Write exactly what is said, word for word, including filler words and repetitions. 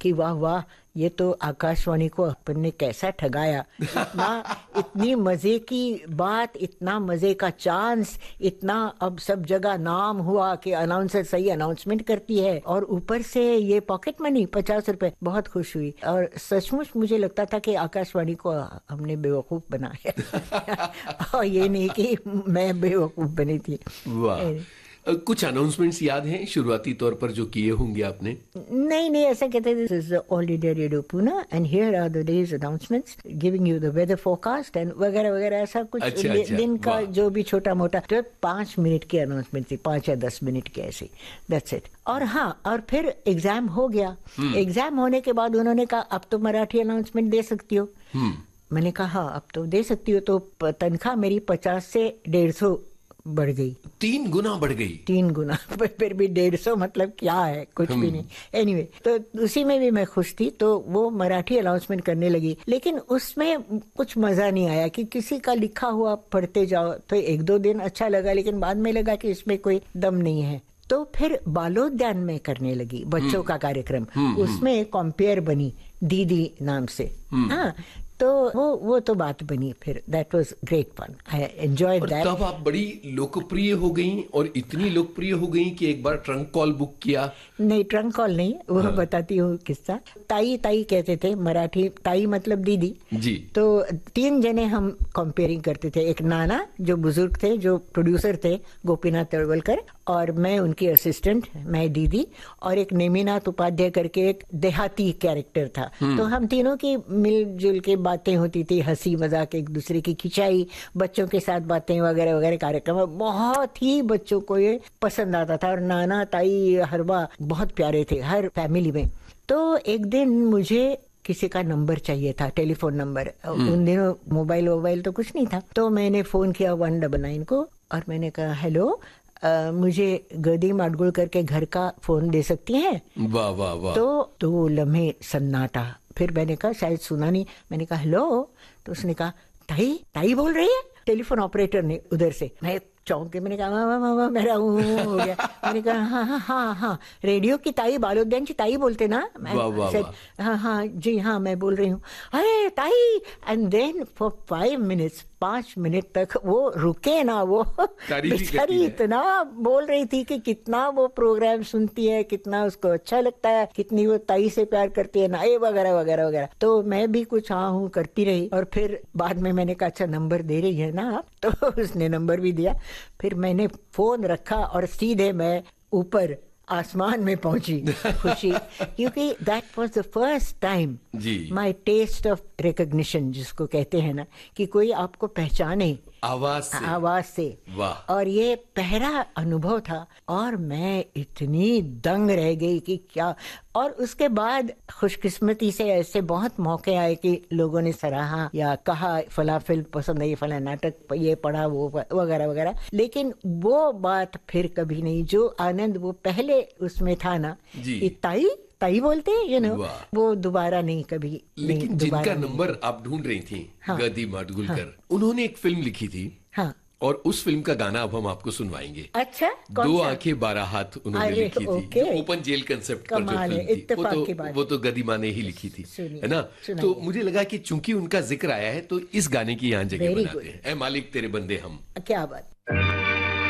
कि वाह वाह, ये तो आकाशवाणी को अपन ने कैसा ठगाया। इतना इतनी मजे की बात, इतना मजे का चांस, इतना अब सब जगह नाम हुआ कि अनाउंसर सही अनाउंसमेंट करती है, और ऊपर से ये पॉकेट मनी पचास रुपए। बहुत खुश हुई, और सचमुच मुझे लगता था कि आकाशवाणी को हमने बेवकूफ बनाया और ये नहीं कि मैं बेवकूफ बनी थी। वाह, कुछ अनाउंसमेंट्स याद हैं शुरुआती तौर पर जो किए होंगे आपने? नहीं नहीं, ऐसा कहते थे, this is all India radio Pune and here are the days announcements giving you the weather forecast and वगैरह वगैरह, ऐसा कुछ। अच्छा, दि, अच्छा, दिन का वाह। जो भी छोटा मोटा, तो पांच मिनट की अनाउंसमेंट थी, पांच या दस मिनट की ऐसी, दैट्स इट। और हाँ, और फिर एग्जाम हो गया। एग्जाम होने के बाद उन्होंने कहा अब तो मराठी अनाउंसमेंट दे सकती हो। मैंने कहा हाँ अब तो दे सकती हो। तो तनख्वाह मेरी पचास से डेढ़ सौ बढ़ गई, तीन गुना बढ़ गई। तीन गुना पर फिर भी डेढ़ सौ मतलब क्या है, कुछ भी नहीं। एनीवे anyway, तो उसी में भी मैं खुश थी। तो वो मराठी अनाउंसमेंट करने लगी, लेकिन उसमें कुछ मजा नहीं आया कि किसी का लिखा हुआ पढ़ते जाओ। तो एक दो दिन अच्छा लगा, लेकिन बाद में लगा कि इसमें कोई दम नहीं है। तो फिर बालोद्यान में करने लगी बच्चों का कार्यक्रम, उसमें कॉम्पेयर बनी दीदी नाम से। हाँ, तो वो वो तो बात बनी फिर। That was great fun, I enjoyed that. तब आप बड़ी लोकप्रिय हो गई, और इतनी लोकप्रिय हो गई कि एक बार ट्रंक कॉल बुक किया। नहीं, ट्रंक कॉल नहीं, वो हाँ। बताती हूँ किस्सा। ताई ताई कहते थे, मराठी ताई मतलब दीदी जी। तो तीन जने हम कंपेयरिंग करते थे। एक नाना जो बुजुर्ग थे, जो प्रोड्यूसर थे, गोपीनाथ तळवलकर, और मैं उनकी असिस्टेंट, मैं दीदी, और एक नेमिनाथ उपाध्याय करके एक देहाती कैरेक्टर था। तो हम तीनों की मिलजुल के बातें होती थी, हंसी मजाक, एक दूसरे की खिंचाई, बच्चों के साथ बातें वगैरह वगैरह। कार्यक्रम बहुत ही बच्चों को ये पसंद आता था, और नाना ताई हरबा बहुत प्यारे थे हर फैमिली में। तो एक दिन मुझे किसी का नंबर चाहिए था, टेलीफोन नंबर। उन दिनों मोबाइल वोबाइल तो कुछ नहीं था। तो मैंने फोन किया वन डबल नाइन को, और मैंने कहा हेलो, Uh, मुझे गदी माडगुलकर के घर का फोन दे सकती हैं? वाह वाह वाह। तो दो लम्हे सन्नाटा। फिर मैंने कहा शायद सुना नहीं, मैंने कहा हेलो। तो उसने कहा ताई ताई बोल रही है, टेलीफोन ऑपरेटर ने उधर से। मैं चौंक के मैंने कहा हाँ हाँ हाँ मेरा हो गया। मैंने कहा हाँ हाँ हाँ हाँ रेडियो की ताई, बालोद्यान की ताई बोलते ना? वाह वाह वाह। हाँ हाँ जी हाँ मैं बोल रही हूँ। अरे ताई। And then for five minutes, पांच मिनट तक वो रुके ना, वो बेचारी इतना बोल रही थी कि कितना वो प्रोग्राम सुनती है, कितना उसको अच्छा लगता है, कितनी वो ताई से प्यार करती है ना, ये वगैरह वगैरह वगैरह। तो मैं भी कुछ हाँ हूँ करती रही, और फिर बाद में मैंने कहा अच्छा नंबर दे रही है ना आप? तो उसने नंबर भी दिया। फिर मैंने फोन रखा और सीधे मैं ऊपर आसमान में पहुंची खुशी, क्योंकि that was the first time my test of recognition, जिसको कहते हैं ना कि कोई आपको पहचाने आवाज से। आवाज से। वाह। और ये पहला अनुभव था, और मैं इतनी दंग रह गई कि क्या। और उसके बाद खुशकिस्मती से ऐसे बहुत मौके आए कि लोगों ने सराहा या कहा फला फिल्म पसंद आई, फला नाटक ये पढ़ा, वो वगैरह वगैरह। लेकिन वो बात फिर कभी नहीं, जो आनंद वो पहले उसमें था ना, ताई ताई बोलते हैं यू नो, वो दोबारा नहीं कभी। लेकिन जिनका नंबर आप ढूंढ रही थी, हाँ, गदी माडगुलकर, हाँ, उन्होंने एक फिल्म लिखी थी, हाँ, और उस फिल्म का गाना अब हम आपको सुनवाएंगे। अच्छा, दो आंखें बारह हाथ उन्होंने लिखी थी, जो ओपन जेल कंसेप्ट पर जो फिल्म थी, वो तो वो तो गदी माँ ने ही लिखी थी, है ना? तो मुझे लगा कि चूंकि उनका जिक्र आया है तो इस गाने की यहाँ जगह बनाते हैं, ऐ मालिक तेरे बंदे हम। क्या बात।